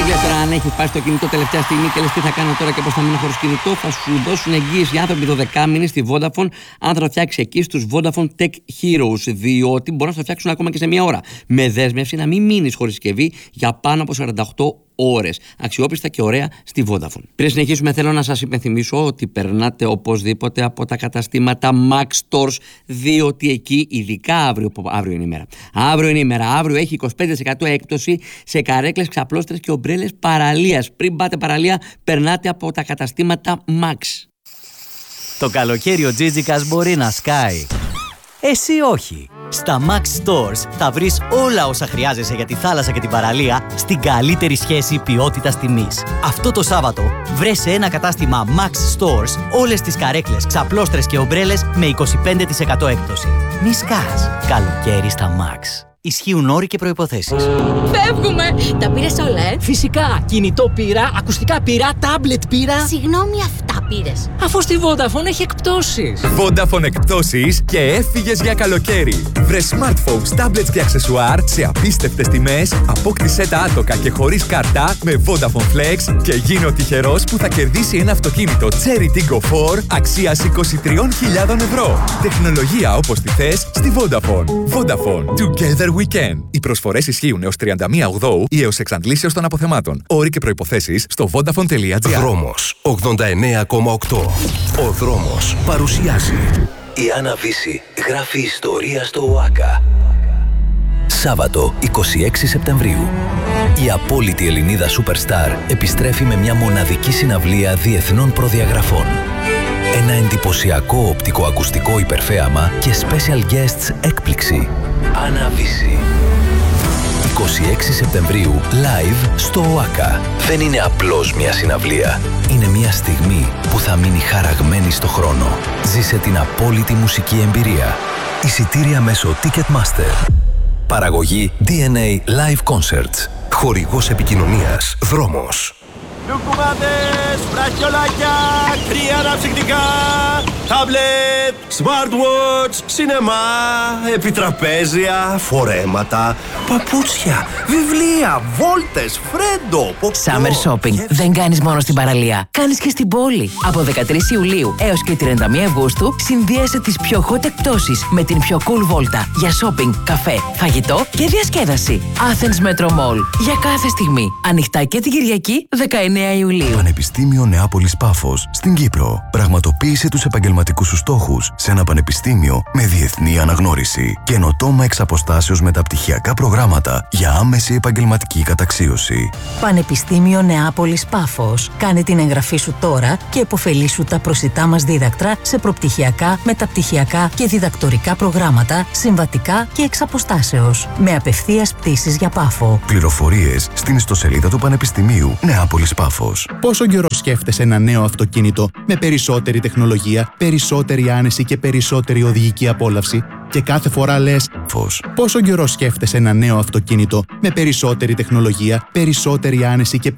Είδες τώρα αν έχει πάει στο κινητό τελευταία στιγμή και λες τι θα κάνω τώρα και πώς θα μείνω χωρίς κινητό? Θα σου δώσουν εγγύηση οι άνθρωποι 12 μήνες στη Vodafone αν θα το φτιάξει εκεί στους Vodafone Tech Heroes, διότι μπορούν να το φτιάξουν ακόμα και σε μία ώρα. Με δέσμευση να μην μείνεις χωρίς συσκευή για πάνω από 48 ώρες. Αξιόπιστα και ωραία στη Vodafone. Πριν συνεχίσουμε, θέλω να σας υπενθυμίσω ότι περνάτε οπωσδήποτε από τα καταστήματα Max Stores, διότι εκεί, ειδικά αύριο είναι η μέρα. Αύριο είναι η μέρα. Αύριο έχει 25% έκπτωση σε καρέκλες, ξαπλώστρες και ομπρέλες παραλίας. Πριν πάτε παραλία, περνάτε από τα καταστήματα Max. Το καλοκαίρι ο Τζίτζικας μπορεί να σκάει. Εσύ όχι. Στα Max Stores θα βρεις όλα όσα χρειάζεσαι για τη θάλασσα και την παραλία στην καλύτερη σχέση ποιότητας-τιμής. Αυτό το Σάββατο βρες σε ένα κατάστημα Max Stores όλες τις καρέκλες, ξαπλώστρες και ομπρέλες με 25% έκπτωση. Μη σκάς. Καλοκαίρι στα Max. Ισχύουν όροι και προϋποθέσεις. Φεύγουμε! Τα πήρες όλα, Φυσικά! Κινητό πήρα, ακουστικά πήρα, τάμπλετ πήρα. Συγγνώμη, αυτά πήρες. Αφού στη Vodafone έχει εκπτώσεις. Vodafone εκπτώσεις και έφυγες για καλοκαίρι. Βρες smartphones, tablets και αξεσουάρ σε απίστευτες τιμές, απόκτησέ τα άτοκα και χωρίς κάρτα με Vodafone Flex και γίνε ο τυχερός που θα κερδίσει ένα αυτοκίνητο Cherry Tiggo 4 αξίας 23.000 ευρώ. Τεχνολογία όπως τη θες στη Vodafone. Vodafone. Together we can. Οι προσφορές ισχύουν έως 31 Οκτώου ή έως εξαντλήσεως των αποθεμάτων. Όροι και προϋποθέσεις στο vodafone.gr. Δρόμος 89,8. Ο Δρόμος παρουσιάζει. Η Άννα Βύση γράφει ιστορία στο ΟΑΚΑ. Σάββατο 26 Σεπτεμβρίου. Η απόλυτη Ελληνίδα Superstar επιστρέφει με μια μοναδική συναυλία διεθνών προδιαγραφών. Ένα εντυπωσιακό οπτικοακουστικό υπερθέαμα και special guests έκπληξη. Άννα Βύση. 26 Σεπτεμβρίου, live στο ΟΑΚΑ. Δεν είναι απλώς μια συναυλία. Είναι μια στιγμή που θα μείνει χαραγμένη στο χρόνο. Ζήσε την απόλυτη μουσική εμπειρία. Εισιτήρια μέσω Ticketmaster. Παραγωγή DNA Live Concerts. Χορηγός επικοινωνίας Δρόμος. Λουκουμάδες, βραχιολάκια, κρύα αναψυκτικά, τάμπλετ, smartwatch, σινεμά, επιτραπέζια, φορέματα, παπούτσια, βιβλία, βόλτες, φρέντο, Summer shopping δεν κάνεις μόνο στην παραλία, κάνεις και στην πόλη. Από 13 Ιουλίου έως και 31 Αυγούστου συνδύασε τις πιο hot εκπτώσεις με την πιο cool βόλτα για shopping, καφέ, φαγητό και διασκέδαση. Athens Metro Mall. Για κάθε στιγμή. Ανοιχτά και την Κυριακή 19 Ιουλίου. Πανεπιστήμιο Νεάπολης Πάφος στην Κύπρο. Πραγματοποίησε τους επαγγελματικούς σου στόχους σε ένα πανεπιστήμιο με διεθνή αναγνώριση. Καινοτόμα εξ αποστάσεως μεταπτυχιακά προγράμματα για άμεση επαγγελματική καταξίωση. Πανεπιστήμιο Νεάπολης Πάφος. Κάνε την εγγραφή σου τώρα και επωφελήσου τα προσιτά μας δίδακτρα σε προπτυχιακά, μεταπτυχιακά και διδακτορικά προγράμματα, συμβατικά και εξ αποστάσεως. Με απευθείας πτήσεις για Πάφο. Πληροφορίες στην ιστοσελίδα του Πανεπιστημίου Νεάπολης Πάφος. Πόσο καιρό σκέφτεσαι ένα νέο αυτοκίνητο με περισσότερη τεχνολογία, περισσότερη άνεση και περισσότερη οδηγική απόλαυση και κάθε φορά λες Φως. πόσο καιρό σκέφτεσαι ένα νέο αυτοκίνητο με περισσότερη τεχνολογία, περισσότερη άνεση και